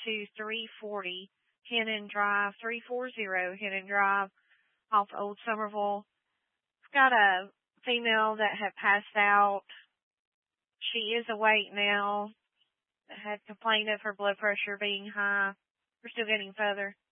to 340 Hennon Drive, 340 Hennon Drive off Old Somerville. It's got a female that had passed out. She is awake now. Had complained of her blood pressure being high. We're still getting further.